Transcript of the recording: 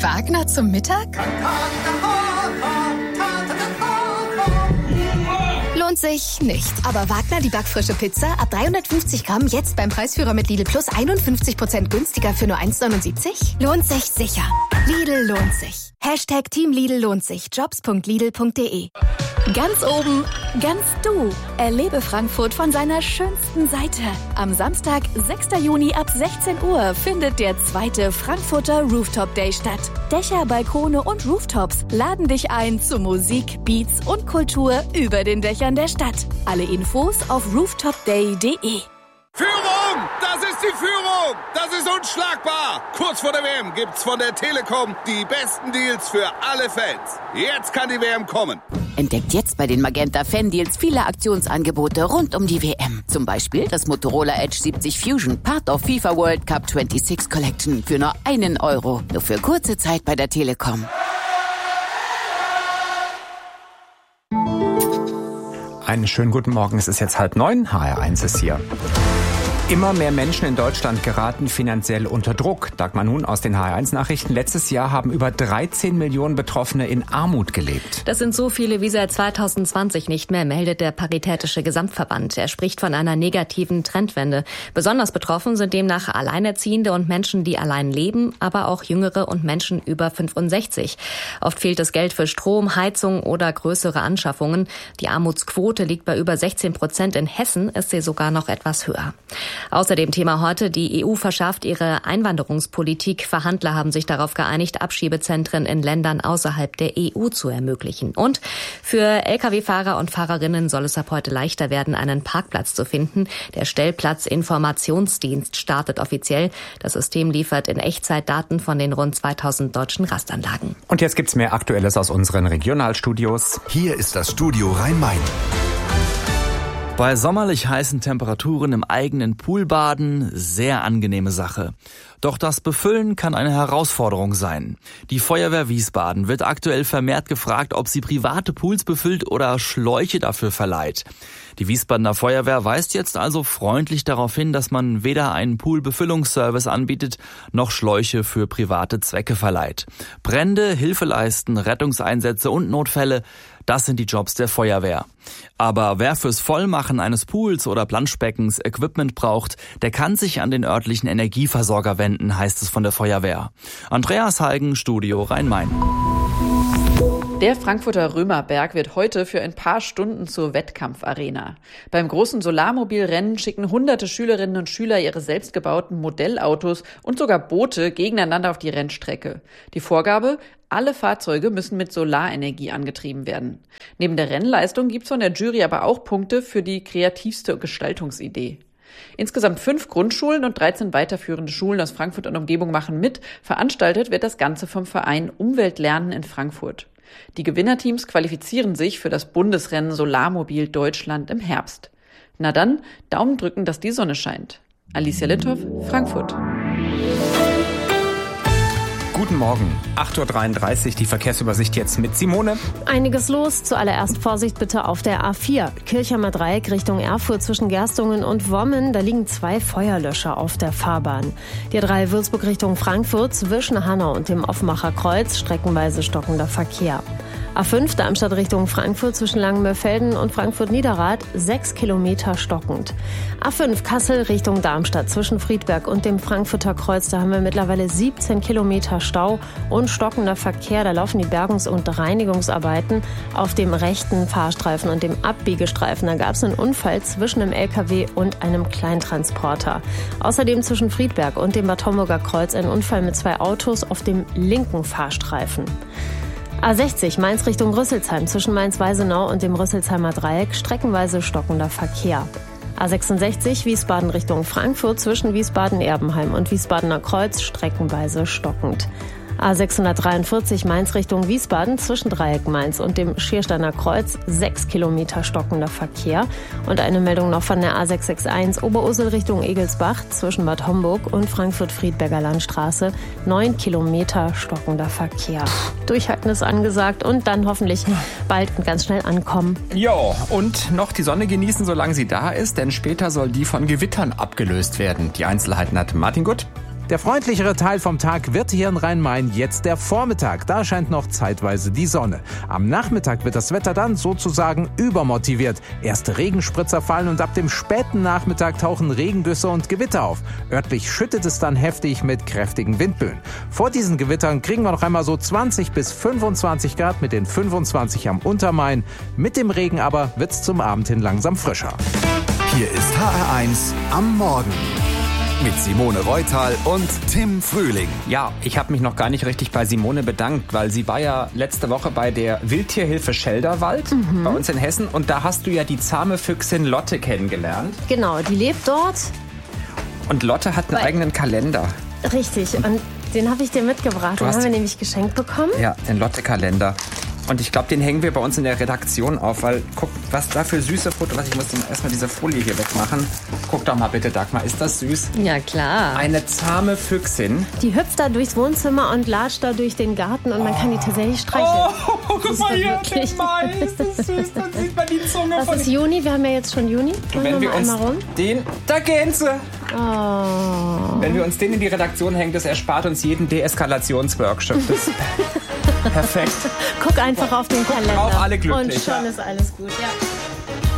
Wagner zum Mittag? Lohnt sich nicht. Aber Wagner, die backfrische Pizza, ab 350 Gramm, jetzt beim Preisführer mit Lidl Plus 51% günstiger für nur 1,79? Lohnt sich sicher. Lidl lohnt sich. Hashtag Team Lidl lohnt sich. Jobs.lidl.de. Ganz oben, ganz du. Erlebe Frankfurt von seiner schönsten Seite. Am Samstag, 6. Juni ab 16 Uhr findet der 2. Frankfurter Rooftop Day statt. Dächer, Balkone und Rooftops laden dich ein zu Musik, Beats und Kultur über den Dächern der Stadt. Alle Infos auf rooftopday.de. Führung! Das ist die Führung! Das ist unschlagbar! Kurz vor der WM gibt's von der Telekom die besten Deals für alle Fans. Jetzt kann die WM kommen. Entdeckt jetzt bei den Magenta Fan Deals viele Aktionsangebote rund um die WM. Zum Beispiel das Motorola Edge 70 Fusion, Part of FIFA World Cup 26 Collection für nur €1. Nur für kurze Zeit bei der Telekom. Einen schönen guten Morgen, es ist jetzt 8:30, HR1 ist hier. Immer mehr Menschen in Deutschland geraten finanziell unter Druck. Dagmar Nun aus den HR1-Nachrichten. Letztes Jahr haben über 13 Millionen Betroffene in Armut gelebt. Das sind so viele wie seit 2020 nicht mehr, meldet der Paritätische Gesamtverband. Er spricht von einer negativen Trendwende. Besonders betroffen sind demnach Alleinerziehende und Menschen, die allein leben, aber auch Jüngere und Menschen über 65. Oft fehlt das Geld für Strom, Heizung oder größere Anschaffungen. Die Armutsquote liegt bei über 16%. In Hessen ist sie sogar noch etwas höher. Außerdem Thema heute, die EU verschärft ihre Einwanderungspolitik. Verhandler haben sich darauf geeinigt, Abschiebezentren in Ländern außerhalb der EU zu ermöglichen. Und für Lkw-Fahrer und Fahrerinnen soll es ab heute leichter werden, einen Parkplatz zu finden. Der Stellplatzinformationsdienst startet offiziell. Das System liefert in Echtzeit Daten von den rund 2000 deutschen Rastanlagen. Und jetzt gibt's mehr Aktuelles aus unseren Regionalstudios. Hier ist das Studio Rhein-Main. Bei sommerlich heißen Temperaturen im eigenen Pool baden, sehr angenehme Sache. Doch das Befüllen kann eine Herausforderung sein. Die Feuerwehr Wiesbaden wird aktuell vermehrt gefragt, ob sie private Pools befüllt oder Schläuche dafür verleiht. Die Wiesbadener Feuerwehr weist jetzt also freundlich darauf hin, dass man weder einen Poolbefüllungsservice anbietet, noch Schläuche für private Zwecke verleiht. Brände, Hilfe leisten, Rettungseinsätze und Notfälle, das sind die Jobs der Feuerwehr. Aber wer fürs Vollmachen eines Pools oder Planschbeckens Equipment braucht, der kann sich an den örtlichen Energieversorger wenden, heißt es von der Feuerwehr. Andreas Heigen, Studio Rhein-Main. Der Frankfurter Römerberg wird heute für ein paar Stunden zur Wettkampfarena. Beim großen Solarmobilrennen schicken hunderte Schülerinnen und Schüler ihre selbstgebauten Modellautos und sogar Boote gegeneinander auf die Rennstrecke. Die Vorgabe: alle Fahrzeuge müssen mit Solarenergie angetrieben werden. Neben der Rennleistung gibt's von der Jury aber auch Punkte für die kreativste Gestaltungsidee. Insgesamt 5 Grundschulen und 13 weiterführende Schulen aus Frankfurt und Umgebung machen mit. Veranstaltet wird das Ganze vom Verein Umweltlernen in Frankfurt. Die Gewinnerteams qualifizieren sich für das Bundesrennen Solarmobil Deutschland im Herbst. Na dann, Daumen drücken, dass die Sonne scheint. Alicia Lindhoff, Frankfurt. Guten Morgen, 8:33 Uhr, die Verkehrsübersicht jetzt mit Simone. Einiges los. Zuallererst Vorsicht bitte auf der A4. Kirchheimer Dreieck Richtung Erfurt zwischen Gerstungen und Wommen. Da liegen 2 Feuerlöscher auf der Fahrbahn. Die A3 Würzburg Richtung Frankfurt zwischen Hanau und dem Offenbacher Kreuz streckenweise stockender Verkehr. A5 Darmstadt Richtung Frankfurt zwischen Langenmörfelden und Frankfurt-Niederrad 6 Kilometer stockend. A5 Kassel Richtung Darmstadt zwischen Friedberg und dem Frankfurter Kreuz. Da haben wir mittlerweile 17 Kilometer Stau und stockender Verkehr. Da laufen die Bergungs- und Reinigungsarbeiten auf dem rechten Fahrstreifen und dem Abbiegestreifen. Da gab es einen Unfall zwischen einem LKW und einem Kleintransporter. Außerdem zwischen Friedberg und dem Bad Homburger Kreuz ein Unfall mit 2 Autos auf dem linken Fahrstreifen. A60 Mainz Richtung Rüsselsheim zwischen Mainz-Weisenau und dem Rüsselsheimer Dreieck streckenweise stockender Verkehr. A66 Wiesbaden Richtung Frankfurt zwischen Wiesbaden-Erbenheim und Wiesbadener Kreuz streckenweise stockend. A643 Mainz Richtung Wiesbaden zwischen Dreieck Mainz und dem Schiersteiner Kreuz 6 Kilometer stockender Verkehr. Und eine Meldung noch von der A661 Oberursel Richtung Egelsbach zwischen Bad Homburg und Frankfurt-Friedberger Landstraße 9 Kilometer stockender Verkehr. Durchhalten ist angesagt und dann hoffentlich bald und ganz schnell ankommen. Jo, und noch die Sonne genießen, solange sie da ist, denn später soll die von Gewittern abgelöst werden. Die Einzelheiten hat Martin Gutt. Der freundlichere Teil vom Tag wird hier in Rhein-Main jetzt der Vormittag. Da scheint noch zeitweise die Sonne. Am Nachmittag wird das Wetter dann sozusagen übermotiviert. Erste Regenspritzer fallen und ab dem späten Nachmittag tauchen Regengüsse und Gewitter auf. Örtlich schüttet es dann heftig mit kräftigen Windböen. Vor diesen Gewittern kriegen wir noch einmal so 20 bis 25 Grad mit den 25 am Untermain. Mit dem Regen aber wird's zum Abend hin langsam frischer. Hier ist HR1 am Morgen. Mit Simone Reutal und Tim Frühling. Ja, ich habe mich noch gar nicht richtig bei Simone bedankt, weil sie war ja letzte Woche bei der Wildtierhilfe Schelderwald bei uns in Hessen. Und da hast du ja die zahme Füchsin Lotte kennengelernt. Genau, die lebt dort. Und Lotte hat einen eigenen Kalender. Richtig, und den habe ich dir mitgebracht. Den haben wir nämlich geschenkt bekommen. Ja, den Lotte-Kalender. Und ich glaube, den hängen wir bei uns in der Redaktion auf, weil guck, was da für süße Fotos. Ich muss erstmal diese Folie hier wegmachen. Guck doch mal bitte, Dagmar, ist das süß? Ja, klar. Eine zahme Füchsin. Die hüpft da durchs Wohnzimmer und latscht da durch den Garten und man kann die tatsächlich streicheln. Oh, guck mal hier, den Mais, ist das süß, dann sieht man die Zunge. Das ist Juni, wir haben ja jetzt schon Juni. Wenn wir uns da gehen sie. Oh. Wenn wir uns den in die Redaktion hängen, das erspart uns jeden Deeskalationsworkshop. Perfekt. Guck einfach auf den Kalender. Auch alle glücklich. Und schon ist alles gut, ja.